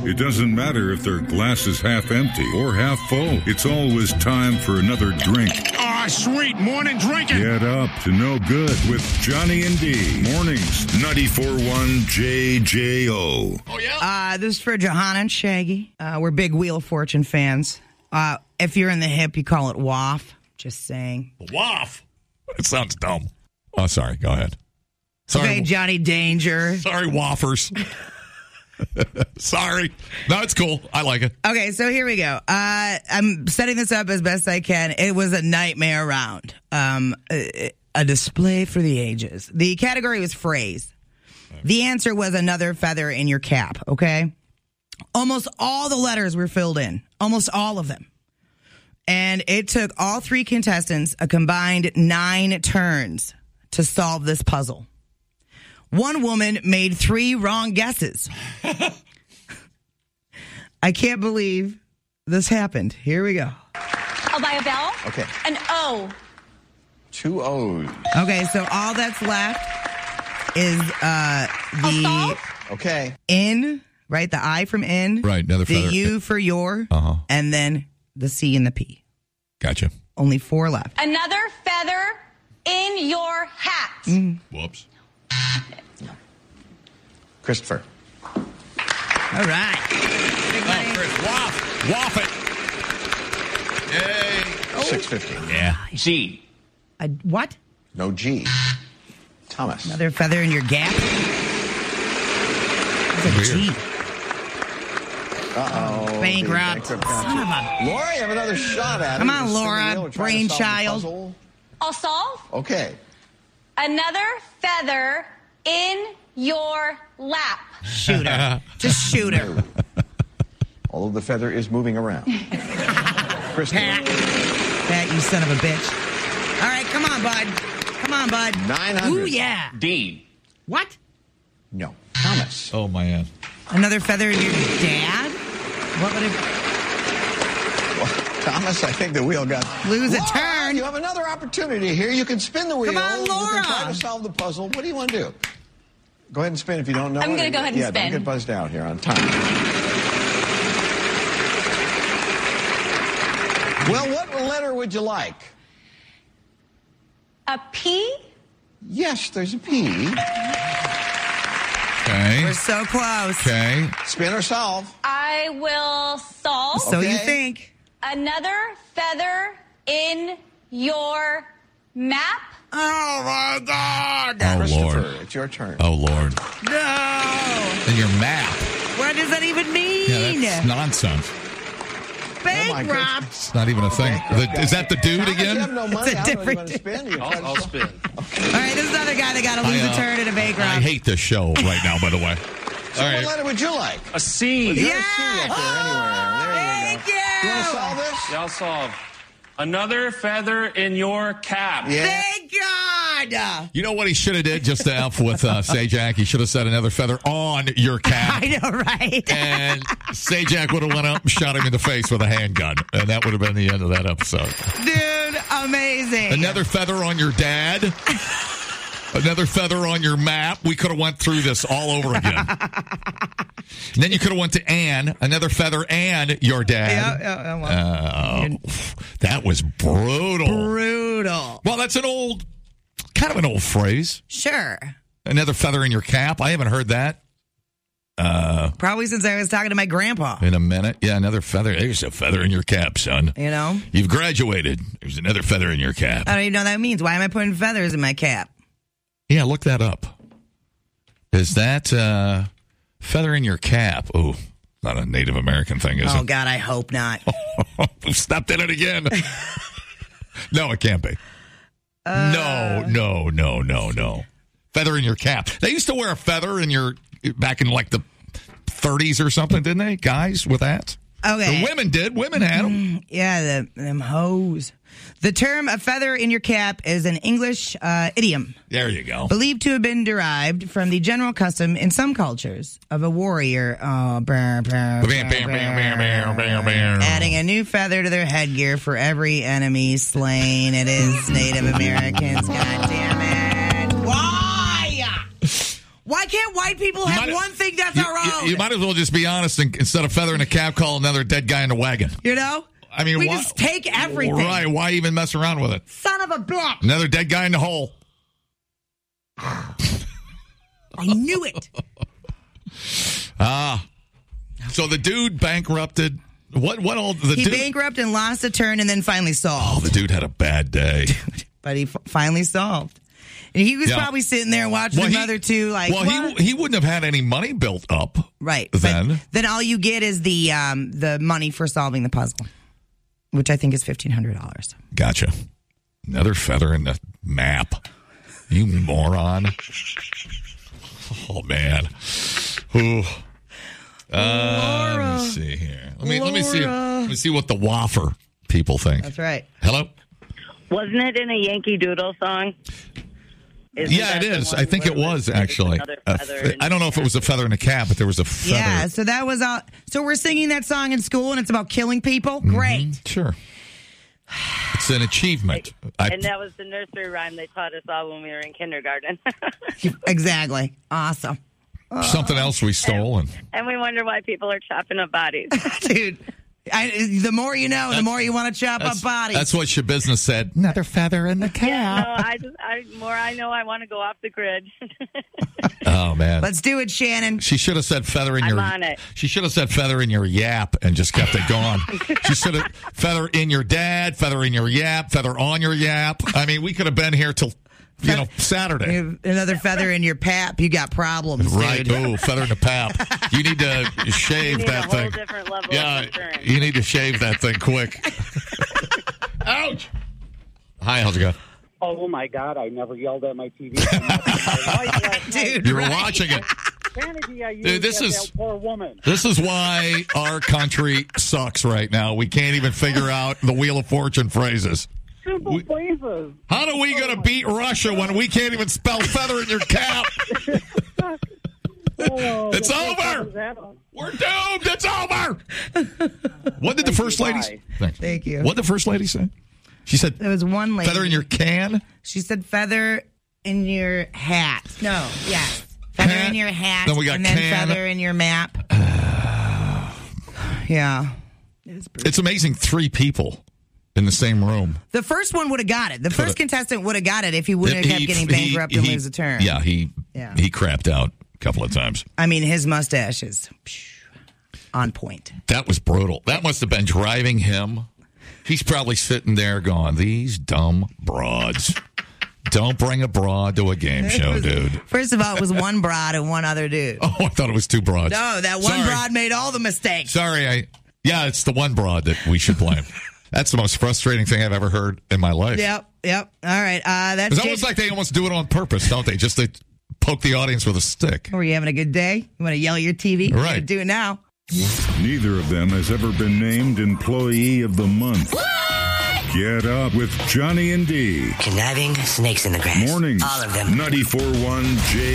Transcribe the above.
It doesn't matter if their glass is half empty or half full. It's always time for another drink. Ah, sweet morning drinking. Get up to no good with Johnny and D. Mornings, 94.1 JJO. Oh, yeah? This is for Johanna and Shaggy. We're big Wheel of Fortune fans. If you're in the hip, you call it waff. Just saying. Waff. It sounds dumb. Oh, sorry. Go ahead. Sorry. Okay, Johnny Danger. Sorry, waffers. Sorry. No, it's cool. I like it. Okay, so here we go. I'm setting this up as best I can. It was a nightmare round. A display for the ages. The category was phrase. The answer was another feather in your cap, okay? Almost all the letters were filled in. Almost all of them. And it took all three contestants a combined 9 turns to solve this puzzle. One woman made 3 wrong guesses. I can't believe this happened. Here we go. I'll buy a bell. Okay. An O. 2 O's. Okay, so all that's left is the Okay. in, right? The I from in. Right, another the feather. U for your. Uh-huh. And then the C and the P. Gotcha. Only 4 left. Another feather in your hat. Whoops. Christopher. All right. Big money. Oh, Chris, waff it. Yay. $6.50. Yeah. G. What? No G. Thomas. Another feather in your gap? What's a G? Uh-oh. Bankrupt. Son of a... Laura, you have another shot at it. Come on, Just spin the Laura, wheel and try to solve the brainchild. puzzle. I'll solve. Okay. Another feather in your lap. Shoot her. Just shoot her. Although the feather is moving around. Kristen. Pat, you son of a bitch. All right, come on, bud. Come on, bud. 900. Ooh, yeah. D. What? No. Thomas. Oh, man. Another feather in your dad? What would it... Well, Thomas, I think the wheel got... Lose a Laura, turn. You have another opportunity here. You can spin the wheel. Come on, You Laura. can try to solve the puzzle. What do you want to do? Go ahead and spin if you don't know. I'm going to go ahead and yeah, spin. Don't get buzzed out here on time. Well, what letter would you like? A P. Yes, there's a P. Okay. We're so close. Okay. Spin or solve. I will solve. So you Okay. think. Another feather in your map. Oh, my God. Oh, Christopher, Lord. it's your turn. Oh, Lord. No. And your map. What does that even mean? Yeah, that's nonsense. Bankrupt. It's not even a thing. Is that the dude Thomas, again? You have no money. It's a I don't know if you different- want to spin. You try to I'll solve- spin. All right, this is another guy that got to lose a turn in a bankrupt. I hate this show right now, by the way. So All what right. letter would you like? A C. There's Yeah. a C up there anywhere. There you Thank go. you. You want to solve this? Yeah, I'll solve. Another feather in your cap. Yeah. Thank God. You know what he should have did just to F with Sajak? He should have said another feather on your cap. I know, right? And Sajak would have went up and shot him in the face with a handgun. And that would have been the end of that episode. Dude, amazing. Another feather on your dad. Another feather on your map. We could have went through this all over again. And then you could have went to Ann. Another feather and your dad. Yeah. That was brutal. Brutal. Well, that's kind of an old phrase. Sure. Another feather in your cap. I haven't heard that Probably since I was talking to my grandpa. in a minute. Yeah, another feather. There's a feather in your cap, son. You know? You've graduated. There's another feather in your cap. I don't even know what that means. Why am I putting feathers in my cap? Yeah, look that up. Is that feather in your cap? Oh, not a Native American thing, is Oh, it? God, I hope not. We've stepped in it again. No, it can't be. No. Feather in your cap. They used to wear a feather in your, back in like the 30s or something, didn't they? Guys with that? Okay. The women did. Women had them. Yeah, them hoes. The term a feather in your cap is an English idiom There you go. believed to have been derived from the general custom in some cultures of a warrior adding a new feather to their headgear for every enemy slain. It is Native Americans. God damn it. Why? Why can't white people have one thing that's our own? You might as well just be honest and instead of feather in a cap, call another dead guy in a wagon. You know? I mean, we just take everything. Right. Why even mess around with it? Son of a bitch. Another dead guy in the hole. I knew it. So the dude bankrupted. What all the He dude bankrupted and lost a turn and then finally solved. Oh, the dude had a bad day. But he finally solved. And he was probably sitting there watching another two like, what? He wouldn't have had any money built up. Right. Then. But then all you get is the money for solving the puzzle, which I think is $1,500. Gotcha. Another feather in the map. You moron. Oh, man. Ooh. Let me see here. Let me see what the Whopper people think. That's right. Hello? Wasn't it in a Yankee Doodle song? Yeah, it is. I think it was, actually. I don't know if it was a feather in a cap, but there was a feather. Yeah, so that was all. So we're singing that song in school, and it's about killing people? Great. Sure. It's an achievement. And that was the nursery rhyme they taught us all when we were in kindergarten. Exactly. Awesome. Something else we stole. And we wonder why people are chopping up bodies. Dude, the more you know, the more you want to chop up bodies. That's what your business said. Another feather in the cap. Yeah, no, more I know, I want to go off the grid. Oh, man. Let's do it, Shannon. She should have said feather in I'm on it. She should have said feather in your yap and just kept it going. She should have feather in your dad, feather in your yap, feather on your yap. I mean, we could have been here till Saturday. Another feather in your pap, you got problems, right? Dude. Oh, feather in the pap. You need to shave that thing. Different level of concern. You need to shave that thing quick. Ouch! Hi, how's it going? Oh my God! I never yelled at my TV. Dude, you were watching it. Sanity, I Dude, this is that poor woman. This is why our country sucks right now. We can't even figure out the Wheel of Fortune phrases. Simple phrases. How are we going to beat Russia when we can't even spell feather in your cap? It's over. We're doomed. It's over. What did the first lady say? Thank you. What did the first lady say? She said, there was one lady. Feather in your can? She said feather in your hat. No, yes. Feather in your hat. Then we got and then can. Feather in your map. Yeah. It's amazing 3 people in the same room. The first one would have got it. The first contestant would have got it if he wouldn't have kept getting bankrupt and lose a turn. Yeah, he crapped out a couple of times. I mean, his mustache is on point. That was brutal. That must have been driving him. He's probably sitting there going, these dumb broads. Don't bring a broad to a game show, dude. First of all, it was one broad and one other dude. Oh, I thought it was 2 broads. No, that one broad made all the mistakes. Sorry, it's the one broad that we should blame. That's the most frustrating thing I've ever heard in my life. Yep. All right. That's it's almost like they almost do it on purpose, don't they? Just to poke the audience with a stick. Were you having a good day? You want to yell at your TV? Right. Do it now. Neither of them has ever been named Employee of the Month. What? Get up with Johnny and D. Conniving snakes in the grass. Mornings. All of them. 94.1 J.